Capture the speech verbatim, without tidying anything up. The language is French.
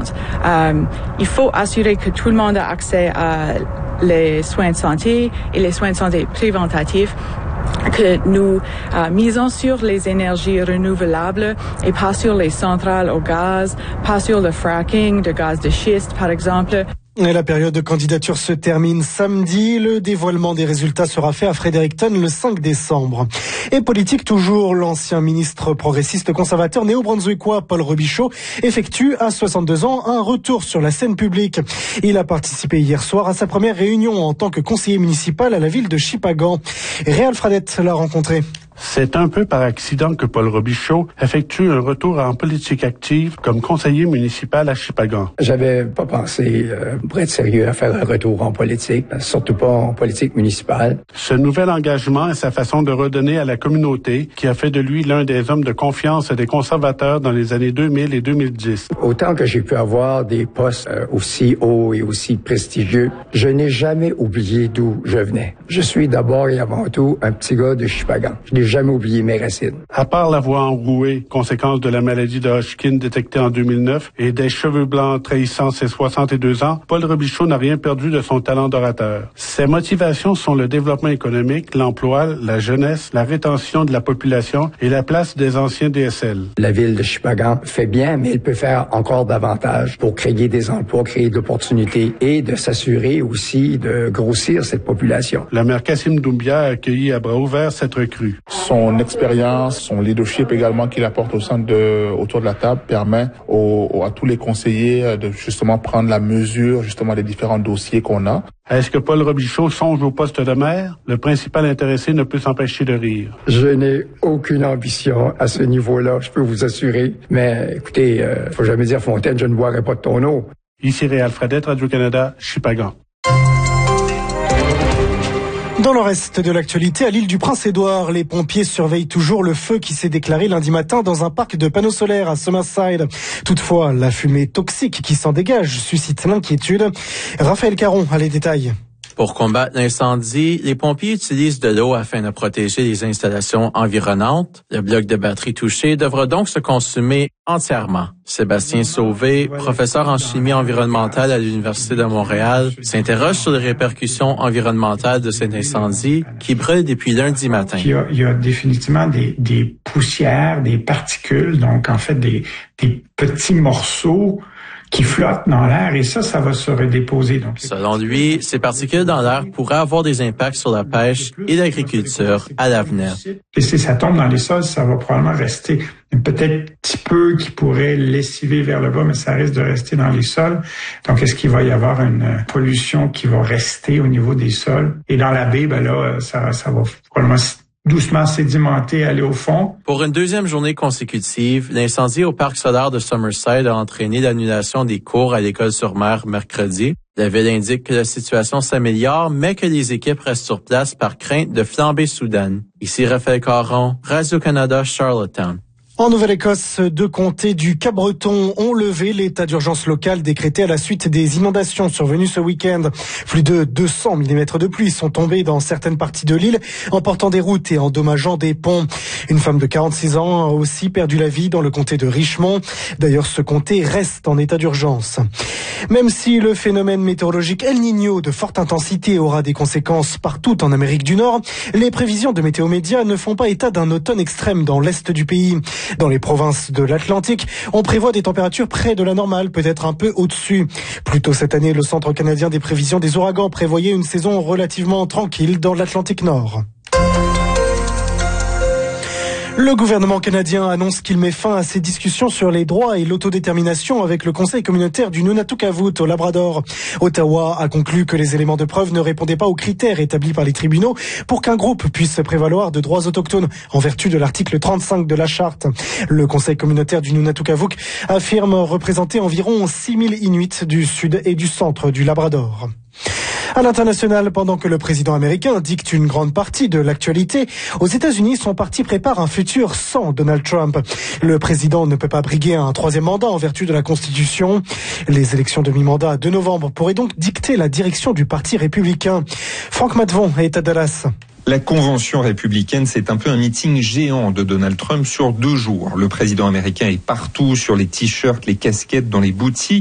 suivante. Euh, il faut assurer que tout le monde a accès à les soins de santé et les soins de santé préventifs, que nous euh, misons sur les énergies renouvelables et pas sur les centrales au gaz, pas sur le fracking de gaz de schiste, par exemple. Et la période de candidature se termine samedi. Le dévoilement des résultats sera fait à Fredericton le cinq décembre. Et politique toujours, l'ancien ministre progressiste conservateur néo-brunswickois Paul Robichaud effectue à soixante-deux ans un retour sur la scène publique. Il a participé hier soir à sa première réunion en tant que conseiller municipal à la ville de Shippagan. Réal Fradette l'a rencontré. C'est un peu par accident que Paul Robichaud effectue un retour en politique active comme conseiller municipal à Shippagan. J'avais pas pensé, euh, pour être sérieux, à faire un retour en politique, surtout pas en politique municipale. Ce nouvel engagement est sa façon de redonner à la communauté qui a fait de lui l'un des hommes de confiance des conservateurs dans les années deux mille et deux mille dix. Autant que j'ai pu avoir des postes euh, aussi hauts et aussi prestigieux, je n'ai jamais oublié d'où je venais. Je suis d'abord et avant tout un petit gars de Shippagan. Je n'ai jamais oublié mes racines. À part la voix enrouée, conséquence de la maladie de Hodgkin détectée en deux mille neuf, et des cheveux blancs trahissant ses soixante-deux ans, Paul Robichaud n'a rien perdu de son talent d'orateur. Ses motivations sont le développement économique, l'emploi, la jeunesse, la rétention de la population et la place des anciens D S L. La ville de Shippagan fait bien, mais elle peut faire encore davantage pour créer des emplois, créer de l'opportunité et de s'assurer aussi de grossir cette population. La maire Kassim Doumbia a accueilli à bras ouverts cette recrue. Son expérience, son leadership également qu'il apporte au centre de, autour de la table permet aux, à tous les conseillers de justement prendre la mesure justement des différents dossiers qu'on a. Est-ce que Paul Robichaud songe au poste de maire? Le principal intéressé ne peut s'empêcher de rire. Je n'ai aucune ambition à ce niveau-là, je peux vous assurer. Mais écoutez, euh, faut jamais dire Fontaine, je ne boirai pas de ton eau. Ici Réal Fradette, Radio-Canada, Shippagan. Dans le reste de l'actualité, à l'île du Prince-Édouard, les pompiers surveillent toujours le feu qui s'est déclaré lundi matin dans un parc de panneaux solaires à Summerside. Toutefois, la fumée toxique qui s'en dégage suscite l'inquiétude. Raphaël Caron a les détails. Pour combattre l'incendie, les pompiers utilisent de l'eau afin de protéger les installations environnantes. Le bloc de batterie touché devra donc se consumer entièrement. Sébastien Sauvé, professeur en chimie environnementale à l'Université de Montréal, s'interroge sur les répercussions environnementales de cet incendie qui brûle depuis lundi matin. Il y a, il y a définitivement des, des poussières, des particules, donc en fait des, des petits morceaux qui flottent dans l'air et ça, ça va se redéposer. Donc, selon lui, ces particules dans l'air pourraient avoir des impacts sur la pêche et l'agriculture à l'avenir. Et si ça tombe dans les sols, ça va probablement rester peut-être un petit peu qui pourrait lessiver vers le bas, mais ça risque de rester dans les sols. Donc, est-ce qu'il va y avoir une pollution qui va rester au niveau des sols? Et dans la baie, ben là, ça, ça va probablement doucement sédimenté, aller au fond. Pour une deuxième journée consécutive, l'incendie au parc solaire de Summerside a entraîné l'annulation des cours à l'école-sur-mer mercredi. La ville indique que la situation s'améliore, mais que les équipes restent sur place par crainte de flambée soudaine. Ici Raphaël Caron, Radio-Canada, Charlottetown. En Nouvelle-Écosse, deux comtés du Cap-Breton ont levé l'état d'urgence local décrété à la suite des inondations survenues ce week-end. Plus de deux cents millimètres de pluie sont tombés dans certaines parties de l'île, emportant des routes et endommageant des ponts. Une femme de quarante-six ans a aussi perdu la vie dans le comté de Richmond. D'ailleurs, ce comté reste en état d'urgence. Même si le phénomène météorologique El Niño de forte intensité aura des conséquences partout en Amérique du Nord, les prévisions de Météo Média ne font pas état d'un automne extrême dans l'est du pays. Dans les provinces de l'Atlantique, on prévoit des températures près de la normale, peut-être un peu au-dessus. Plus tôt cette année, le Centre canadien des prévisions des ouragans prévoyait une saison relativement tranquille dans l'Atlantique Nord. Le gouvernement canadien annonce qu'il met fin à ses discussions sur les droits et l'autodétermination avec le Conseil communautaire du Nunatuκavut au Labrador. Ottawa a conclu que les éléments de preuve ne répondaient pas aux critères établis par les tribunaux pour qu'un groupe puisse prévaloir de droits autochtones en vertu de l'article trente-cinq de la charte. Le Conseil communautaire du Nunatuκavut affirme représenter environ six mille Inuits du sud et du centre du Labrador. À l'international, pendant que le président américain dicte une grande partie de l'actualité, aux États-Unis, son parti prépare un futur sans Donald Trump. Le président ne peut pas briguer un troisième mandat en vertu de la Constitution. Les élections de mi-mandat de novembre pourraient donc dicter la direction du parti républicain. Franck Matvon est à Dallas. La convention républicaine, c'est un peu un meeting géant de Donald Trump sur deux jours. Le président américain est partout sur les t-shirts, les casquettes, dans les boutiques.